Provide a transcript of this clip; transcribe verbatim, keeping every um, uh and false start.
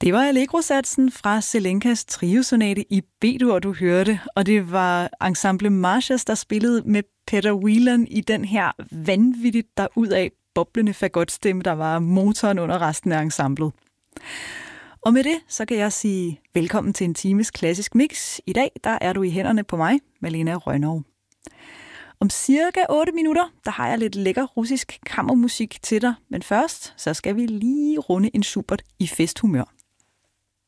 Det var Allegro-satsen fra Zelenkas triosonate i B-dur, du hørte, og det var Ensemble Marches, der spillede med Peter Wieland i den her vanvittigt derudaf boblende fagotstemme, der var motoren under resten af ensemblet. Og med det, så kan jeg sige velkommen til en times klassisk mix. I dag, der er du i hænderne på mig, Malene Rønnow. Om cirka otte minutter, der har jeg lidt lækker russisk kammermusik til dig, men først, så skal vi lige runde en Schubert i festhumør.